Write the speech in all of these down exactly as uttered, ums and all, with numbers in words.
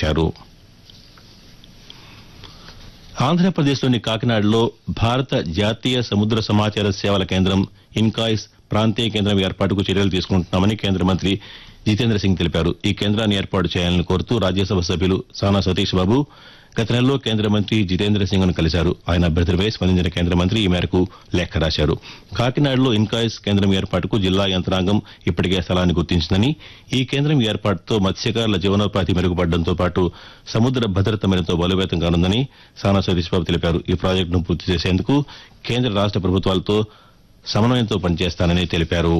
నిర్వహించారు. ఆంధ్రప్రదేశ్లోని కాకినాడలో భారత జాతీయ సముద్ర సమాచార సేవల కేంద్రం ఇన్కాయిస్ ప్రాంతీయ కేంద్రం ఏర్పాటుకు చర్యలు తీసుకుంటున్నామని కేంద్ర మంత్రి జితేంద్ర సింగ్ తెలిపారు. ఈ కేంద్రాన్ని ఏర్పాటు చేయాలని కోరుతూ రాజ్యసభ సభ్యులు సానా సతీష్ బాబు గత నెలలో కేంద్ర మంత్రి జితేంద్ర సింగ్ ను కలిశారు. ఆయన అభ్యర్థనపై స్పందించిన కేంద్ర మంత్రి ఈ మేరకు లేఖ రాశారు. కాకినాడలో ఇన్కాయిస్ కేంద్రం ఏర్పాటుకు జిల్లా యంత్రాంగం ఇప్పటికే స్థలాన్ని గుర్తించిందని, ఈ కేంద్రం ఏర్పాటుతో మత్స్యకారుల జీవనోపాధి మెరుగుపడడంతో పాటు సముద్ర భద్రత మరింత బలోపేతం కానుందని సానా సతీష్ బాబు తెలిపారు. ఈ ప్రాజెక్టును పూర్తి చేసేందుకు కేంద్ర రాష్ట ప్రభుత్వాలతో సమన్వయంతో పనిచేస్తానని తెలిపారు.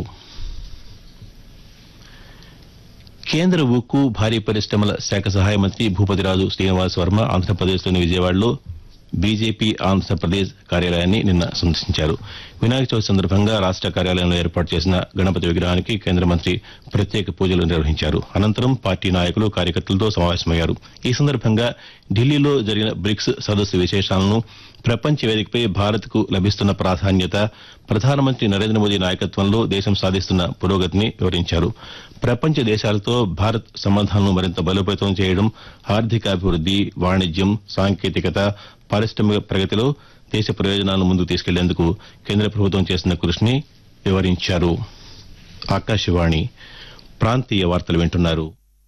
కేంద్ర ఉక్కు భారీ పరిశ్రమల శాఖ సహాయ మంత్రి భూపతిరాజు శ్రీనివాస్ వర్మ ఆంధ్రప్రదేశ్లోని విజయవాడలో బీజేపీ ఆంధ్రప్రదేశ్ కార్యాలయాన్ని నిన్న సందర్శించారు. వినాయక చవితి సందర్భంగా రాష్ట కార్యాలయంలో ఏర్పాటు చేసిన గణపతి విగ్రహానికి కేంద్ర మంత్రి ప్రత్యేక పూజలు నిర్వహించారు. అనంతరం పార్టీ నాయకులు కార్యకర్తలతో సమావేశమయ్యారు. ఈ సందర్భంగా ఢిల్లీలో జరిగిన బ్రిక్స్ సదస్సు విశేషాలను, ప్రపంచ వేదికపై భారత్కు లభిస్తున్న ప్రాధాన్యత, ప్రధానమంత్రి నరేంద్ర మోదీ నాయకత్వంలో దేశం సాధిస్తున్న పురోగతిని వివరించారు. ప్రపంచ దేశాలతో భారత్ సంబంధాలను మరింత బలోపేతం చేయడం, ఆర్థికాభివృద్ది, వాణిజ్యం, సాంకేతికత, పారిశ్రామిక ప్రగతిలో దేశ ప్రయోజనాలను ముందుకు తీసుకెళ్లేందుకు కేంద్ర ప్రభుత్వం చేస్తున్న కృషిని వివరించారు. ఆకాశవాణి ప్రాంతీయ వార్తలు వింటున్నారు.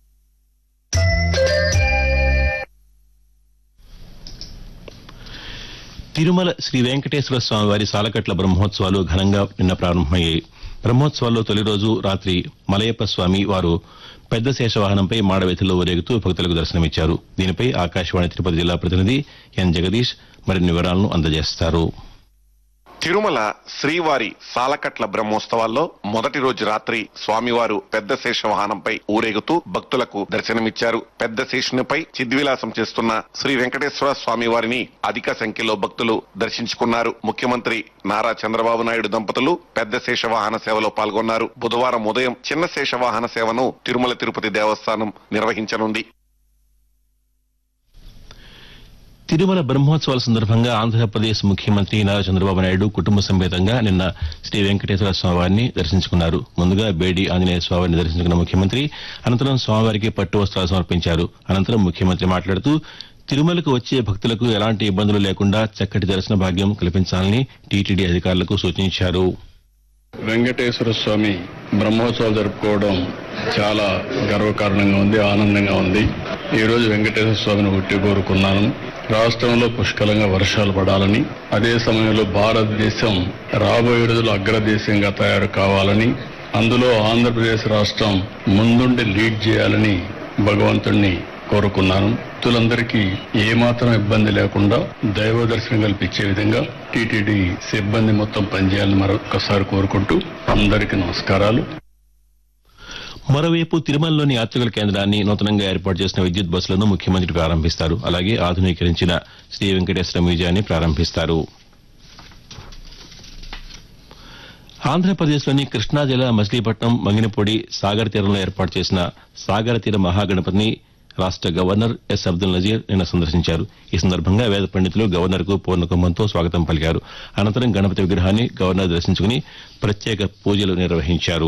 తిరుమల శ్రీ వెంకటేశ్వర స్వామి వారి సాలకట్ల బ్రహ్మోత్సవాలు ఘనంగా నిన్న ప్రారంభమయ్యాయి. బ్రహ్మోత్సవాల్లో తొలి రోజు రాత్రి మలయప్ప స్వామి వారు పెద్ద శేషవాహనంపై మాడవీధుల్లో ఊరేగుతూ భక్తులకు దర్శనమిచ్చారు. దీనిపై ఆకాశవాణి తిరుపతి జిల్లా ప్రతినిధి ఎన్ జగదీష్ మరిన్ని వివరాలను అందజేస్తారు. తిరుమల శ్రీవారి సాలకట్ల బ్రహ్మోత్సవాల్లో మొదటి రోజు రాత్రి స్వామివారు పెద్ద శేష వాహనంపై ఊరేగుతూ భక్తులకు దర్శనమిచ్చారు. పెద్ద శేషునిపై చిద్విలాసం చేస్తున్న శ్రీ వెంకటేశ్వర స్వామి వారిని అధిక సంఖ్యలో భక్తులు దర్శించుకున్నారు. ముఖ్యమంత్రి నారా చంద్రబాబు నాయుడు దంపతులు పెద్ద శేష వాహన సేవలో పాల్గొన్నారు. బుధవారం ఉదయం చిన్న శేష వాహన సేవను తిరుమల తిరుపతి దేవస్థానం నిర్వహించనుంది. తిరుమల బ్రహ్మోత్సవాల సందర్భంగా ఆంధ్రప్రదేశ్ ముఖ్యమంత్రి నారా చంద్రబాబు నాయుడు కుటుంబ సమేతంగా నిన్న శ్రీ వెంకటేశ్వర స్వామివారిని దర్శించుకున్నారు. ముందుగా బేడి ఆంజనేయ స్వామివారిని దర్శించుకున్న ముఖ్యమంత్రి అనంతరం స్వామివారికి పట్టు వస్త్రాలు సమర్పించారు. అనంతరం ముఖ్యమంత్రి మాట్లాడుతూ తిరుమలకు వచ్చే భక్తులకు ఎలాంటి ఇబ్బందులు లేకుండా చక్కటి దర్శన భాగ్యం కల్పించాలని టీటీడీ అధికారులకు సూచించారు. వెంకటేశ్వర స్వామి బ్రహ్మోత్సవాలు జరుపుకోవడం చాలా గర్వకారణంగా ఉంది, ఆనందంగా ఉంది. ఈ రోజు వెంకటేశ్వర స్వామిని ఉట్టి కోరుకున్నాను. రాష్ట్రంలో పుష్కలంగా వర్షాలు పడాలని, అదే సమయంలో భారతదేశం రాబోయే రోజులు అగ్రదేశంగా తయారు కావాలని, అందులో ఆంధ్రప్రదేశ్ రాష్ట్రం ముందుండి లీడ్ చేయాలని భగవంతుణ్ణి కోరుకున్నాను. భక్తులందరికీ ఏమాత్రం ఇబ్బంది లేకుండా దైవ దర్శనం కల్పించే విధంగా టీటీడీ సిబ్బంది మొత్తం పనిచేయాలని మరొకసారి కోరుకుంటూ అందరికీ నమస్కారాలు. మరోవైపు తిరుమలలోని యాత్రికుల కేంద్రాన్ని నూతనంగా ఏర్పాటు చేసిన విద్యుత్ బస్సులను ముఖ్యమంత్రి ప్రారంభిస్తారు. అలాగే ఆధునీకరించిన శ్రీ వెంకటేశ్వర మ్యూజియాన్ని ప్రారంభిస్తారు. ఆంధ్రప్రదేశ్లోని కృష్ణా జిల్లా మచిలీపట్నం మంగినపూడి సాగర్ తీరంలో ఏర్పాటు చేసిన సాగర తీర మహాగణపతిని రాష్ట గవర్నర్ ఎస్ అబ్దుల్ నజీర్ నిన్న సందర్శించారు. ఈ సందర్భంగా వేద పండితులు గవర్నర్ కు పూర్ణకుంభంతో స్వాగతం పలికారు. అనంతరం గణపతి విగ్రహాన్ని గవర్నర్ దర్శించుకుని ప్రత్యేక పూజలు నిర్వహించారు.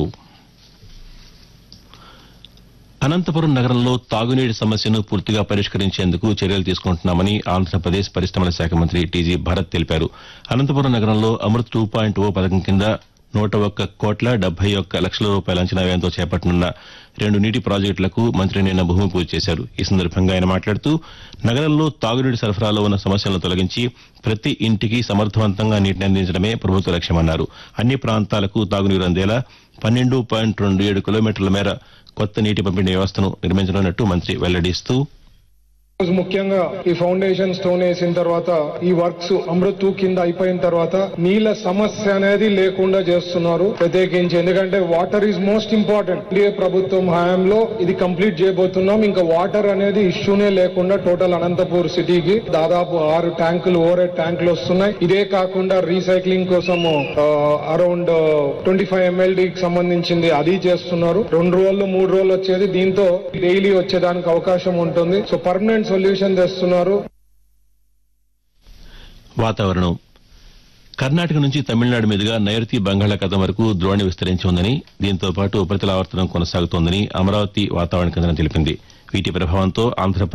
అనంతపురం నగరంలో తాగునీటి సమస్యను పూర్తిగా పరిష్కరించేందుకు చర్యలు తీసుకుంటున్నామని ఆంధ్రప్రదేశ్ పరిశ్రమల శాఖ మంత్రి టీజీ భరత్ తెలిపారు. అనంతపురం నగరంలో అమృత్ టూ పాయింట్ ఓ పథకం కింద నూట ఒక్క కోట్ల డెబ్బై ఒక్క లక్షల రూపాయల అంచనా వ్యయంతో చేపట్టనున్న రెండు నీటి ప్రాజెక్టులకు మంత్రి నిన్న భూమి పూజ చేశారు. ఈ సందర్భంగా ఆయన మాట్లాడుతూ నగరంలో తాగునీటి సరఫరాలో ఉన్న సమస్యలను తొలగించి ప్రతి ఇంటికి సమర్థవంతంగా నీటిని అందించడమే ప్రభుత్వ లక్ష్యమన్నారు. అన్ని ప్రాంతాలకు తాగునీరు అందేలా పన్నెండు పాయింట్ రెండు ఏడు కిలోమీటర్ల మేర కొత్త నీటి పంపిణీ వ్యవస్థను నిర్మించనున్నట్టు మంత్రి వెల్లడిస్తూ ముఖ్యంగా ఈ ఫౌండేషన్ స్టోన్ వేసిన తర్వాత ఈ వర్క్స్ అమృత్ టూ కింద అయిపోయిన తర్వాత నీళ్ల సమస్య అనేది లేకుండా చేస్తున్నారు. ప్రత్యేకించి ఎందుకంటే water is most important. India ప్రభుత్వం హయాంలో ఇది కంప్లీట్ చేయబోతున్నాం. ఇంకా వాటర్ అనేది ఇష్యూనే లేకుండా టోటల్ అనంతపూర్ సిటీకి దాదాపు ఆరు ట్యాంకులు ఓవర్ హెడ్ ట్యాంకులు వస్తున్నాయి. ఇదే కాకుండా రీసైక్లింగ్ కోసం అరౌండ్ ట్వంటీ ఫైవ్ ఎంఎల్డీకి సంబంధించింది అది చేస్తున్నారు. రెండు రోజులు మూడు రోజులు వచ్చేది, దీంతో డైలీ వచ్చేదానికి అవకాశం ఉంటుంది. సో పర్మనెంట్ సొల్యూషన్ తెస్తున్నారు. వాతావరణం కర్ణాటక నుంచి తమిళనాడు మీదుగా నైరుతి బంగాళాఖాతం వరకు ద్రోణి విస్తరించి ఉందని, దీంతో పాటు ఉపరితల ఆవర్తనం కొనసాగుతోందని అమరావతి వాతావరణ కేంద్రం తెలిపింది. వీటి ప్రభావంతో ఆంధ్రప్రదేశ్